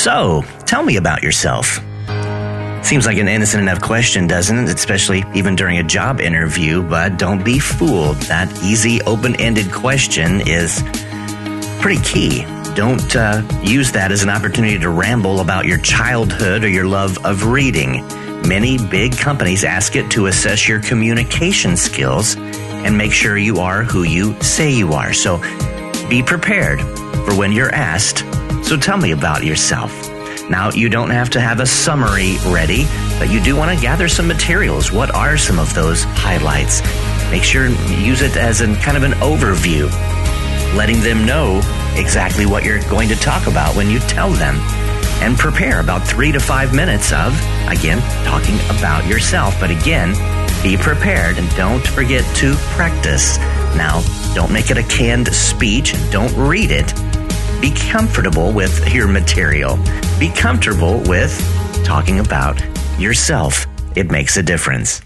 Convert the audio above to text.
So, tell me about yourself. Seems like an innocent enough question, doesn't it? Especially even during a job interview, but don't be fooled. That easy, open-ended question is pretty key. Don't use that as an opportunity to ramble about your childhood or your love of reading. Many big companies ask it to assess your communication skills and make sure you are who you say you are. So be prepared for when you're asked. So tell me about yourself. Now, you don't have to have a summary ready, but you do want to gather some materials. What are some of those highlights? Make sure you use it as kind of an overview, letting them know exactly what you're going to talk about when you tell them. And prepare about 3 to 5 minutes of, again, talking about yourself. But again, be prepared and don't forget to practice. Now, don't make it a canned speech. Don't read it. Be comfortable with your material. Be comfortable with talking about yourself. It makes a difference.